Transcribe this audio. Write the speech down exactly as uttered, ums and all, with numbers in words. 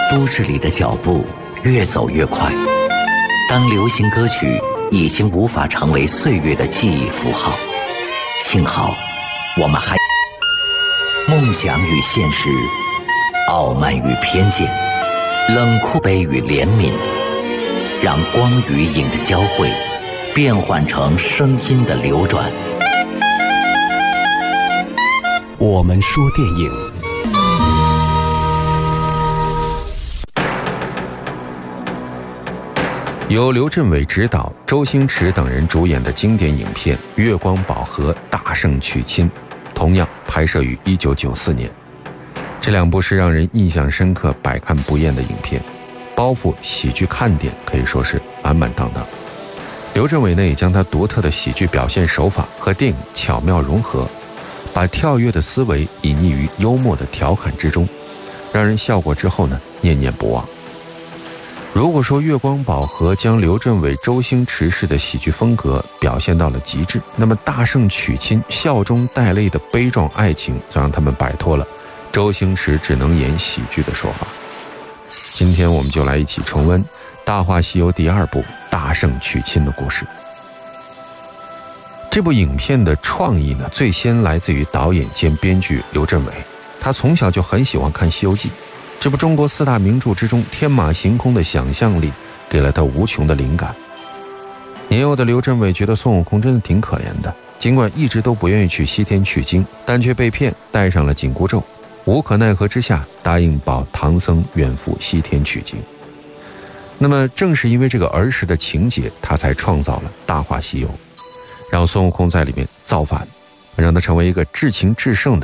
都市里的脚步越走越快，当流行歌曲已经无法成为岁月的记忆符号，幸好我们还梦想与现实，傲慢与偏见，冷酷悲与怜悯，让光与影的交汇变换成声音的流转。 我们说电影，由刘镇伟执导，周星驰等人主演的经典影片《月光宝盒》大圣娶亲，同样拍摄于一九九四年。这两部是让人印象深刻、百看不厌的影片，包袱喜剧看点可以说是满满当当。刘镇伟呢也将他独特的喜剧表现手法和电影巧妙融合，把跳跃的思维隐匿于幽默的调侃之中，让人笑过之后呢念念不忘。如果说《月光宝盒》将刘镇伟、周星驰式的喜剧风格表现到了极致，那么《大圣娶亲》笑中带泪的悲壮爱情则让他们摆脱了周星驰只能演喜剧的说法。今天我们就来一起重温《大话西游》第二部《大圣娶亲》的故事。这部影片的创意呢，最先来自于导演兼编剧刘镇伟，他从小就很喜欢看《西游记》，这部中国四大名著之中天马行空的想象力给了他无穷的灵感。年幼的刘镇伟觉得孙悟空真的挺可怜的，尽管一直都不愿意去西天取经，但却被骗戴上了紧箍咒，无可奈何之下答应保唐僧远赴西天取经。那么正是因为这个儿时的情节，他才创造了《大话西游》，让孙悟空在里面造反，让他成为一个至情至圣的